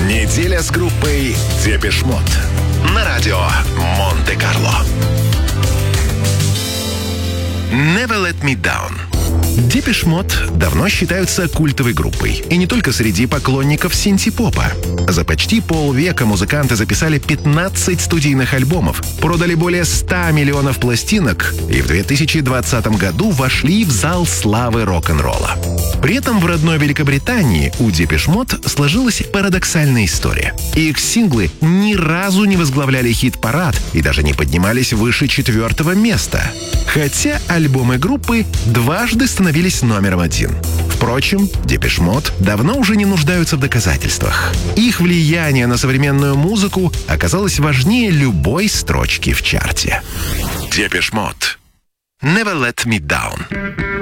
Неделя с группой Депеш Мод на радио Монте-Карло. Never Let Me Down. Депеш Мод давно считаются культовой группой. И не только среди поклонников синти-попа. За почти полвека музыканты записали 15 студийных альбомов, продали более 100 миллионов пластинок и в 2020 году вошли в зал славы рок-н-ролла. При этом в родной Великобритании у Депеш Мод сложилась парадоксальная история. Их синглы ни разу не возглавляли хит-парад и даже не поднимались выше 4-го места. Хотя альбомы группы дважды становились номером 1. Впрочем, Депеш Мод давно уже не нуждаются в доказательствах. Их влияние на современную музыку оказалось важнее любой строчки в чарте. Депеш Мод. Never Let Me Down.